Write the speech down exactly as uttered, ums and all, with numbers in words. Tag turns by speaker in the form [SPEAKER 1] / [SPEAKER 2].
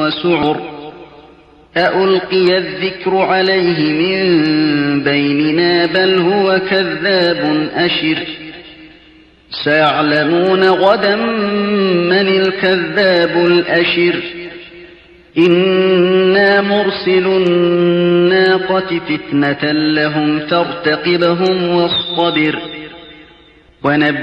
[SPEAKER 1] وسعر أألقي الذكر عليه من بيننا بل هو كذاب أشر سيعلمون غدا من الكذاب الأشر إنا مرسل الناقة فتنة لهم فارتقبهم واصطبر ونبئ